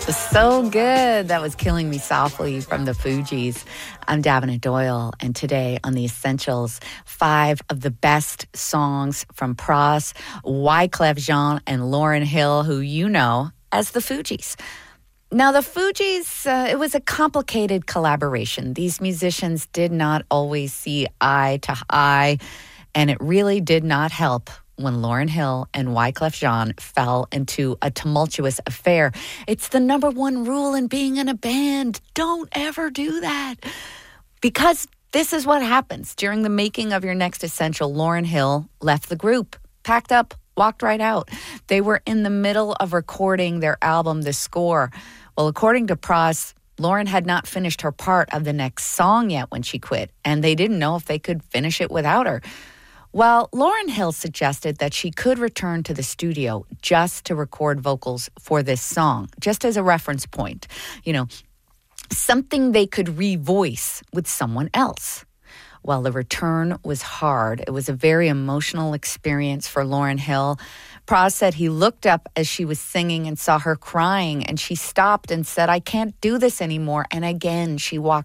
So good. That was Killing Me Softly from the Fugees. I'm Davina Doyle, and today on The Essentials, 5 of the best songs from Pras, Wyclef Jean, and Lauryn Hill, who you know as the Fugees. Now, the Fugees, it was a complicated collaboration. These musicians did not always see eye to eye, and it really did not help when Lauryn Hill and Wyclef Jean fell into a tumultuous affair. It's the number one rule in being in a band. Don't ever do that. Because this is what happens. During the making of your next essential, Lauryn Hill left the group, packed up, walked right out. They were in the middle of recording their album, The Score. Well, according to Pras, Lauryn had not finished her part of the next song yet when she quit, and they didn't know if they could finish it without her. Well, Lauryn Hill suggested that she could return to the studio just to record vocals for this song, just as a reference point, something they could revoice with someone else. Well, the return was hard. It was a very emotional experience for Lauryn Hill. Pras said he looked up as she was singing and saw her crying, and she stopped and said, "I can't do this anymore." And again, she walked